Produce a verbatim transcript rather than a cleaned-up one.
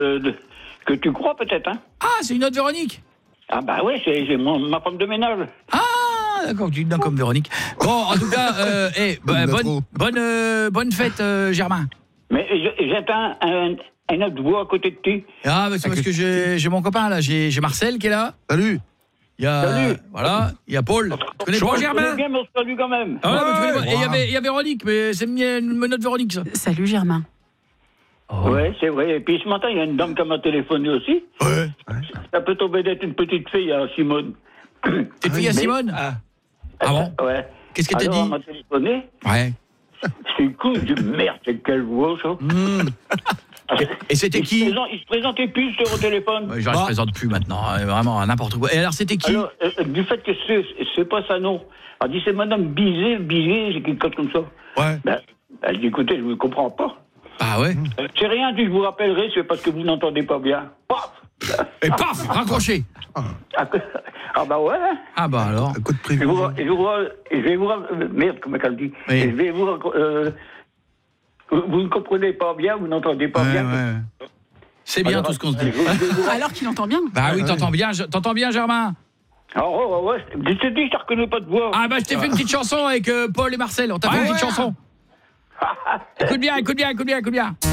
euh, de- que tu crois peut-être, hein. Ah, c'est une autre Véronique. Ah bah oui, c'est c'est mon- ma femme de ménage. Ah, d'accord, tu dis non comme Véronique. Bon, en tout cas, euh, eh, bah, bonne, bonne, euh, bonne fête, euh, Germain. Mais je- j'entends un, un autre voix à côté de toi. Ah, bah, c'est parce que j'ai j'ai mon copain là, j'ai j'ai Marcel qui est là. Salut. Il y a Salut. voilà, il y a Paul. Tu connais pas Je Germain? connais bien, mais on se salue quand même. Ah ouais, bah, tu connais pas. Et il y Ouais. avait il y a Véronique, mais c'est une notre Véronique ça. Salut Germain. Oh. Ouais, c'est vrai. Et puis ce matin, il y a une dame qui m'a téléphoné aussi. Ouais. Ça peut tomber d'être une petite fille, hein, Simone. T'es fille à Mais- Simone? Ah. Ah bon? Ouais. Qu'est-ce qu'elle t'a Alors, dit? elle m'a téléphoné. Ouais. C'est cool, je dis merde, c'est quelle voix ça. Mmh. Et c'était Il se qui? présente- Il se présentait plus sur le téléphone. Ouais, je ne présente plus maintenant, hein, vraiment n'importe quoi. Et alors c'était qui? Alors, euh, du fait que c'est, c'est pas ça, non. Elle dit c'est madame Bizet, Bizet, c'est quelque chose comme ça. Ouais. Ben, elle dit écoutez, je ne comprends pas. Ah ouais. Euh, C'est rien, dit je vous rappellerai, c'est parce que vous n'entendez pas bien. Paf. Et paf, raccroché. Ah, ah bah ouais. Ah bah alors. Un coup de Je, vous, prévu. je, vous, je vais vous euh, merde, comment elle dit. Oui. Je vais vous euh, vous vous ne comprenez pas bien, vous n'entendez pas Ouais, bien. ouais. C'est bien Alors, tout ce qu'on se dit. je- je vais vous- Alors qu'il entend bien. Bah oui, t'entends bien, je- t'entends bien Germain. Ah ouais, ouais, ouais. Je t'ai dit, je ne reconnais pas de voix. Ah bah je t'ai fait une petite chanson avec euh, Paul et Marcel, on t'a fait une petite chanson. Écoute bien, écoute bien, écoute bien, écoute bien.